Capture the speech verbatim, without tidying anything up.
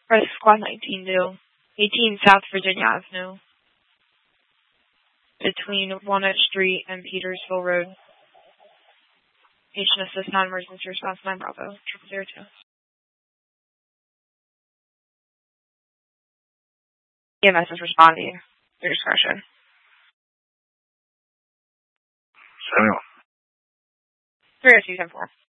Rescue Squad nineteen due. eighteen South Virginia Avenue. Between Walnut Street and Petersville Road. Patient assist non-emergency response nine Bravo. Triple zero two. E M S is responding. Your discretion. Samuel. three oh two ten four.